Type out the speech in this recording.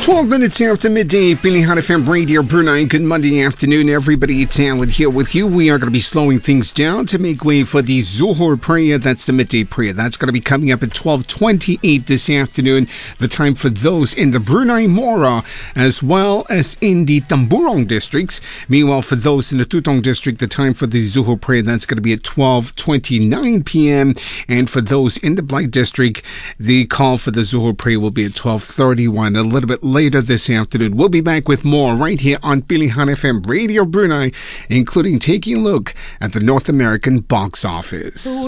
12 minutes after midday, Pilihan FM Radio Brunei. Good Monday afternoon, everybody. It's Alan here with you. We are going to be slowing things down to make way for the Zuhur prayer. That's the midday prayer. That's going to be coming up at 12:28 this afternoon. The time for those in the Brunei Mora as well as in the Tamburong districts. Meanwhile, for those in the Tutong district, the time for the Zuhur prayer, that's going to be at 12:29 p.m. And for those in the Blight district, the call for the Zuhur prayer will be at 12:31. A little bit later this afternoon. We'll be back with more right here on Pilihan FM Radio Brunei, including taking a look at the North American box office.